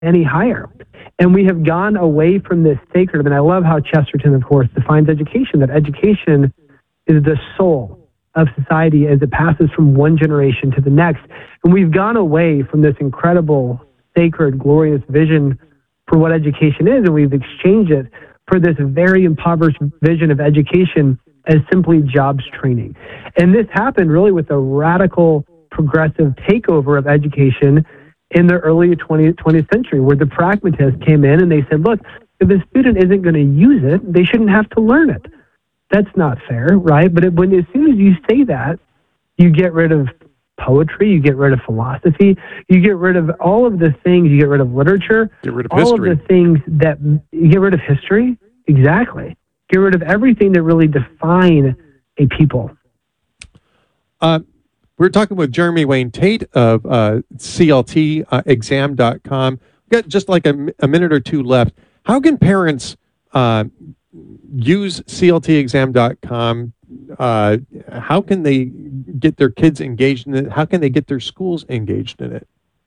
any higher. And we have gone away from this sacred, and I love how Chesterton, of course, defines education, that education is the soul of society as it passes from one generation to the next. And we've gone away from this incredible, sacred, glorious vision for what education is, and we've exchanged it for this very impoverished vision of education as simply jobs training. And this happened really with a radical, progressive takeover of education in the early 20th century, where the pragmatists came in and they said, look, if a student isn't going to use it, they shouldn't have to learn it. That's not fair, right? But as soon as you say that, you get rid of poetry, you get rid of philosophy, you get rid of all of the things, you get rid of literature, get rid of all history. Of the things that, you get rid of history, exactly. Get rid of everything that really define a people. We're talking with Jeremy Wayne Tate of CLTexam.com. We've got just like a minute or two left. How can parents use CLTexam.com? How can they get their kids engaged in it? How can they get their schools engaged in it?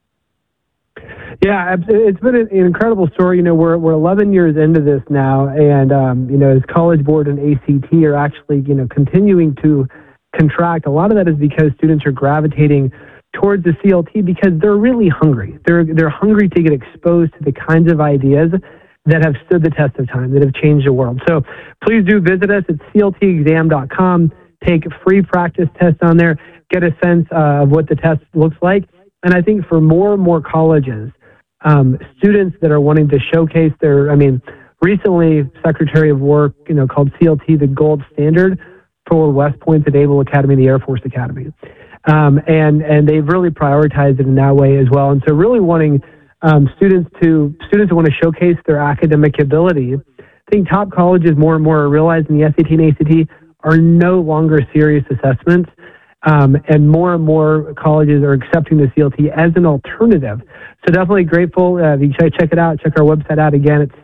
Yeah, it's been an incredible story. We're 11 years into this now, and as College Board and ACT are actually continuing to contract. A lot of that is because students are gravitating towards the CLT because they're really hungry. They're hungry to get exposed to the kinds of ideas that have stood the test of time, that have changed the world. So please do visit us at cltexam.com. Take free practice tests on there. Get a sense of what the test looks like. And I think for more and more colleges, students that are wanting to showcase recently Secretary of War, called CLT the gold standard for West Point's Naval Academy and the Air Force Academy. And they've really prioritized it in that way as well. And so really wanting students who want to showcase their academic ability. I think top colleges more and more are realizing the SAT and ACT are no longer serious assessments. And more colleges are accepting the CLT as an alternative. So definitely grateful. If you check it out, check our website out again. It's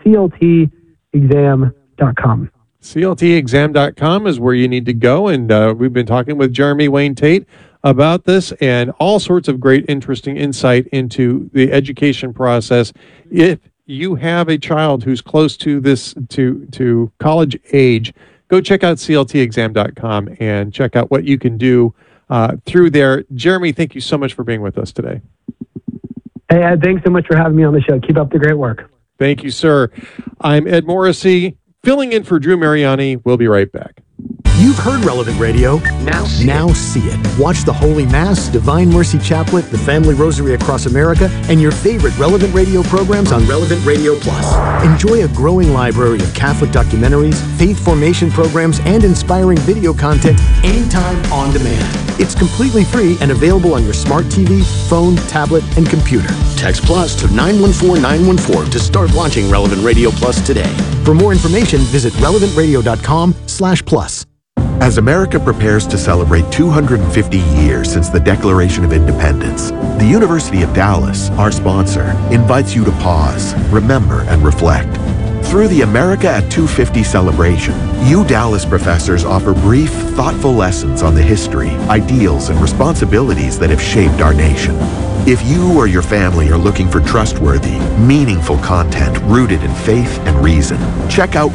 cltexam.com. cltexam.com is where you need to go. And we've been talking with Jeremy Wayne Tate about this and all sorts of great, interesting insight into the education process. If you have a child who's close to this, to college age, go check out cltexam.com and check out what you can do through there. Jeremy, thank you so much for being with us today. Hey, Ed, thanks so much for having me on the show. Keep up the great work. Thank you, sir. I'm Ed Morrissey, filling in for Drew Mariani. We'll be right back. You've heard Relevant Radio. Now see it. Watch the Holy Mass, Divine Mercy Chaplet, the Family Rosary Across America, and your favorite Relevant Radio programs on Relevant Radio Plus. Enjoy a growing library of Catholic documentaries, faith formation programs, and inspiring video content anytime on demand. It's completely free and available on your smart TV, phone, tablet, and computer. Text Plus to 914-914 to start watching Relevant Radio Plus today. For more information, visit relevantradio.com/plus. As America prepares to celebrate 250 years since the Declaration of Independence, the University of Dallas, our sponsor, invites you to pause, remember, and reflect. Through the America at 250 celebration, Dallas professors offer brief, thoughtful lessons on the history, ideals, and responsibilities that have shaped our nation. If you or your family are looking for trustworthy, meaningful content rooted in faith and reason, check out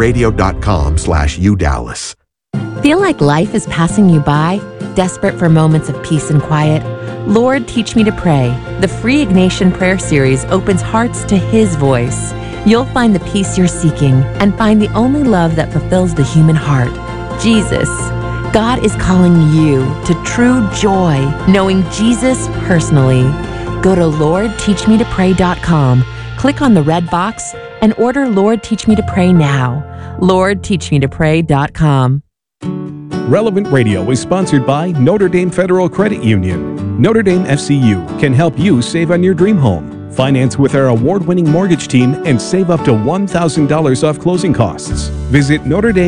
relevantradio.com/UDallas. Feel like life is passing you by? Desperate for moments of peace and quiet? Lord, Teach Me to Pray. The free Ignatian prayer series opens hearts to His voice. You'll find the peace you're seeking and find the only love that fulfills the human heart, Jesus. God is calling you to true joy, knowing Jesus personally. Go to LordTeachMeToPray.com, click on the red box, and order Lord Teach Me to Pray now. LordTeachMeToPray.com. Relevant Radio is sponsored by Notre Dame Federal Credit Union. Notre Dame FCU can help you save on your dream home. Finance with our award-winning mortgage team and save up to $1,000 off closing costs. Visit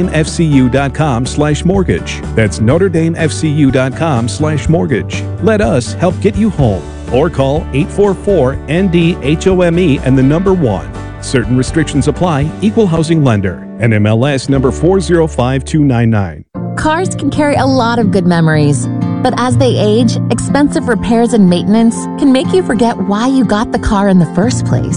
NotreDameFCU.com/mortgage. That's NotreDameFCU.com/mortgage. Let us help get you home. Or call 844-ND-HOME and the number 1. Certain restrictions apply. Equal housing lender. NMLS number 405299. Cars can carry a lot of good memories, But as they age, expensive repairs and maintenance can make you forget why you got the car in the first place.